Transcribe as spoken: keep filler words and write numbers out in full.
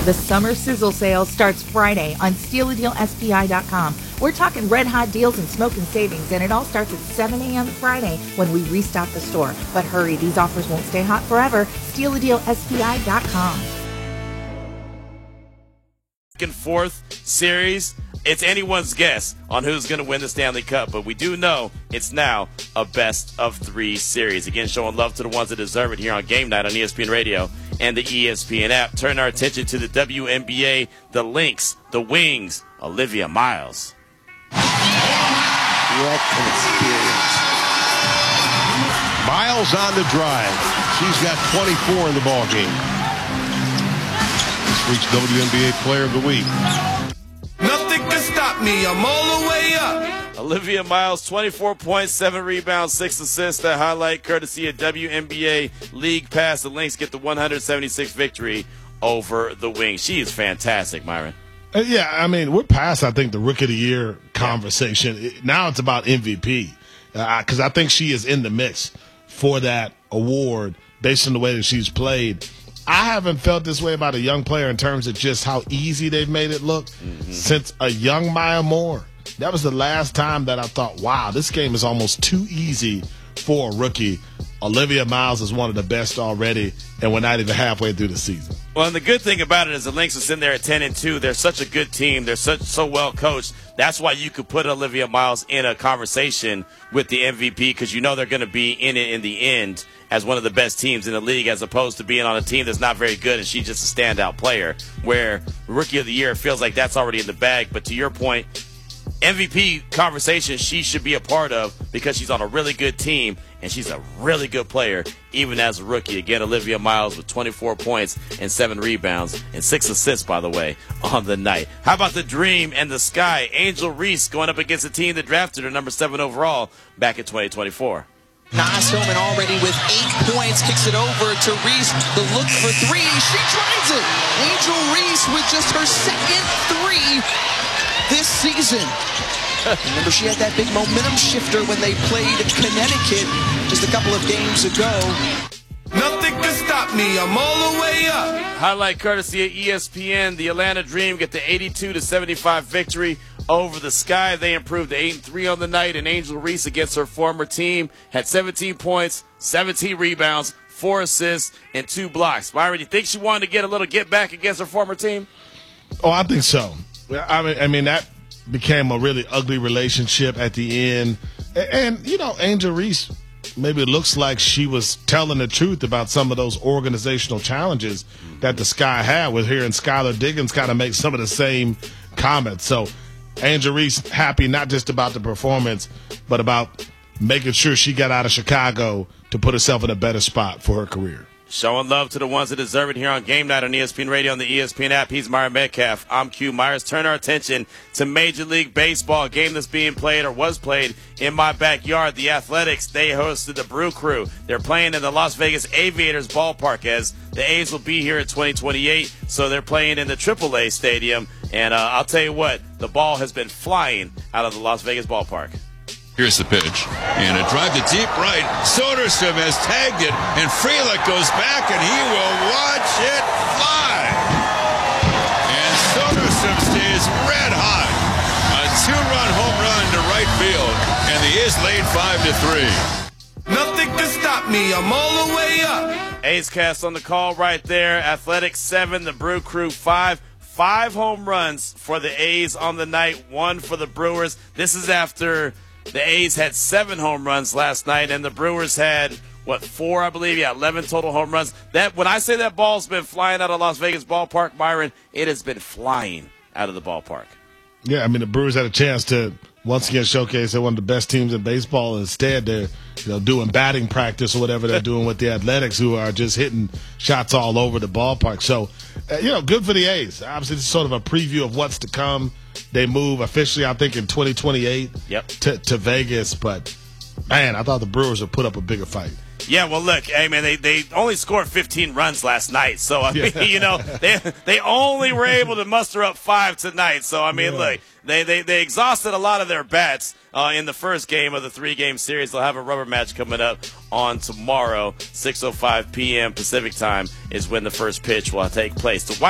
The summer sizzle sale starts Friday on steal a deal S P I dot com. We're talking red hot deals and smoking savings, and it all starts at seven a.m. Friday when we restock the store. But hurry, these offers won't stay hot forever. steal a deal S P I dot com. And fourth series, it's anyone's guess on who's going to win the Stanley Cup, but we do know it's now a best of three series. Again, showing love to the ones that deserve it here on Game Night on E S P N Radio and the E S P N app. Turn our attention to the W N B A, the Lynx, the Wings, Olivia Miles. What an experience. Miles on the drive. She's got twenty-four in the ball game. This week's W N B A Player of the Week. Nothing can stop me. I'm all the way up. Olivia Miles, twenty-four points, seven rebounds, six assists. That highlight courtesy of W N B A League Pass. The Lynx get the one seventy-six victory over the Wings. She is fantastic, Myron. Uh, yeah, I mean, we're past, I think, the Rookie of the Year conversation. It, now it's about M V P because uh, I think she is in the mix for that award based on the way that she's played. I haven't felt this way about a young player in terms of just how easy they've made it look mm-hmm. since a young Maya Moore. That was the last time that I thought, wow, this game is almost too easy for a rookie. Olivia Miles is one of the best already, and we're not even halfway through the season. Well, and the good thing about it is the Lynx is in there at ten and two. They're such a good team. They're such so well coached. That's why you could put Olivia Miles in a conversation with the M V P because you know they're going to be in it in the end as one of the best teams in the league, as opposed to being on a team that's not very good and she's just a standout player, where Rookie of the Year feels like that's already in the bag. But to your point, M V P conversation she should be a part of because she's on a really good team and she's a really good player even as a rookie. Again, Olivia Miles with twenty-four points and seven rebounds and six assists, by the way, on the night. How about the Dream and the Sky? Angel Reese going up against a team that drafted her number seven overall back in twenty twenty-four. Nas Hillman already with eight points, kicks it over to Reese. The look for three, she drives it. Angel Reese with just her second three this season. Remember, she had that big momentum shifter when they played Connecticut just a couple of games ago. Nothing can stop me. I'm all the way up. Highlight courtesy of E S P N. The Atlanta Dream get the eighty-two to seventy-five victory over the Sky. They improved to eight and three on the night, and Angel Reese against her former team had seventeen points, seventeen rebounds, four assists, and two blocks. Byron, you think she wanted to get a little get back against her former team? Oh, I think so. I mean, I mean that became a really ugly relationship at the end. And, and, you know, Angel Reese, maybe it looks like she was telling the truth about some of those organizational challenges that the Sky had with her, and Skylar Diggins kind of makes some of the same comments. So Angel Reese happy not just about the performance, but about making sure she got out of Chicago to put herself in a better spot for her career. Showing love to the ones that deserve it here on Game Night on E S P N Radio and the E S P N app. He's Myron Metcalf. I'm Q Myers. Turn our attention to Major League Baseball, a game that's being played or was played in my backyard. The Athletics, they hosted the Brew Crew. They're playing in the Las Vegas Aviators ballpark as the A's will be here in twenty twenty-eight, so they're playing in the triple A stadium. And uh, I'll tell you what, the ball has been flying out of the Las Vegas ballpark. Here's the pitch. And a drive to deep right. Soderstrom has tagged it, and Frelick goes back, and he will watch it fly. And Soderstrom stays red hot. A two-run home run to right field, and the A's lead five to three. Nothing can stop me. I'm all the way up. A's Cast on the call right there. Athletics seven, the Brew Crew five. Five home runs for the A's on the night, one for the Brewers. This is after the A's had seven home runs last night, and the Brewers had, what, four, I believe? Yeah, eleven total home runs. That when I say that ball's been flying out of Las Vegas ballpark, Myron, it has been flying out of the ballpark. Yeah, I mean, the Brewers had a chance to once again showcase they're one of the best teams in baseball. Instead, they're you know doing batting practice or whatever they're doing with the Athletics, who are just hitting shots all over the ballpark. So, uh, you know, good for the A's. Obviously, this is sort of a preview of what's to come. They move officially, I think, in twenty twenty-eight yep. to, to Vegas. But, man, I thought the Brewers would put up a bigger fight. Yeah, well, look, hey, man, they, they only scored fifteen runs last night. So, I mean, you know, they they only were able to muster up five tonight. So, I mean, yeah. look, they, they, they exhausted a lot of their bats uh, in the first game of the three-game series. They'll have a rubber match coming up on tomorrow. six oh five p.m. Pacific time is when the first pitch will take place. The